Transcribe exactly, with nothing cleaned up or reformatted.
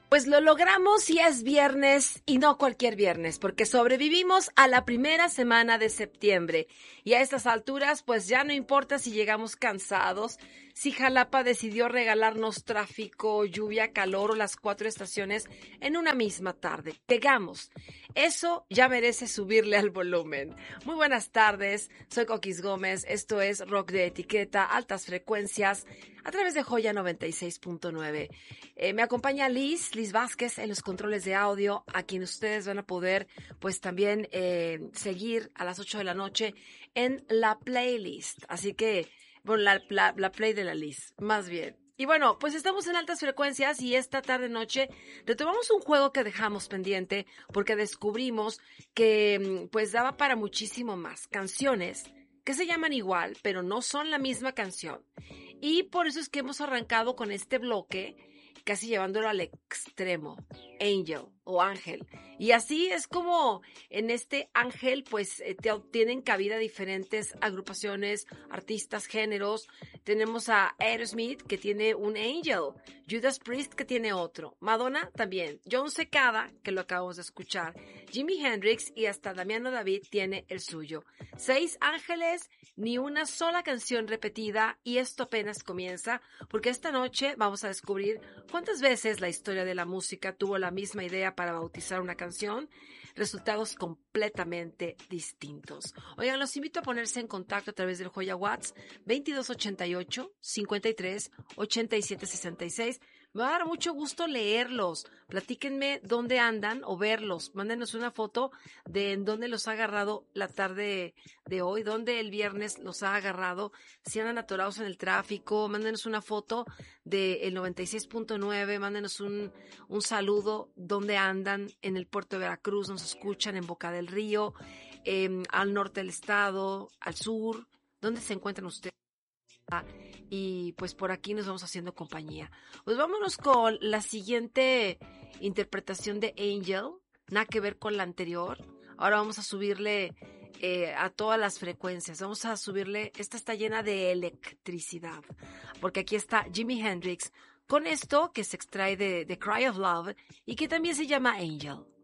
Pues lo logramos y es viernes y no cualquier viernes, porque sobrevivimos a la primera semana de septiembre y a estas alturas pues ya no importa si llegamos cansados, si Jalapa decidió regalarnos tráfico, lluvia, calor o las cuatro estaciones en una misma tarde. Llegamos. Eso ya merece subirle al volumen. Muy buenas tardes, soy Coquis Gómez, esto es Rock de Etiqueta, altas frecuencias, a través de Joya noventa y seis punto nueve. Eh, me acompaña Liz, Liz Vázquez en los controles de audio, a quien ustedes van a poder pues también eh, seguir a las ocho de la noche en la playlist. Así que, bueno, la, la, la play de la Liz, más bien. Y bueno, pues estamos en altas frecuencias y esta tarde-noche retomamos un juego que dejamos pendiente porque descubrimos que pues daba para muchísimo más. Canciones que se llaman igual, pero no son la misma canción. Y por eso es que hemos arrancado con este bloque, casi llevándolo al extremo, Angel o Ángel. Y así es como en este Ángel pues eh, te, tienen cabida diferentes agrupaciones, artistas, géneros. Tenemos a Aerosmith que tiene un Angel, Judas Priest que tiene otro, Madonna también, John Secada que lo acabamos de escuchar, Jimi Hendrix y hasta Damiano David tiene el suyo. Seis ángeles, ni una sola canción repetida y esto apenas comienza porque esta noche vamos a descubrir cuántas veces la historia de la música tuvo la misma idea para bautizar una canción, resultados completamente distintos. Oigan, los invito a ponerse en contacto a través del Joya WhatsApp veintidós ochenta y ocho, cincuenta y tres, ochenta y siete sesenta y seis. Me va a dar mucho gusto leerlos. Platíquenme dónde andan o verlos. Mándenos una foto de en dónde los ha agarrado la tarde de hoy, dónde el viernes los ha agarrado. Si andan atorados en el tráfico, mándenos una foto del noventa y seis punto nueve. Mándenos un, un saludo dónde andan en el puerto de Veracruz. Nos escuchan en Boca del Río, eh, al norte del estado, al sur. ¿Dónde se encuentran ustedes? Y pues por aquí nos vamos haciendo compañía. Pues vámonos con la siguiente interpretación de Angel, nada que ver con la anterior. Ahora vamos a subirle eh, a todas las frecuencias, vamos a subirle, esta está llena de electricidad, porque aquí está Jimi Hendrix con esto que se extrae de The Cry of Love y que también se llama Angel.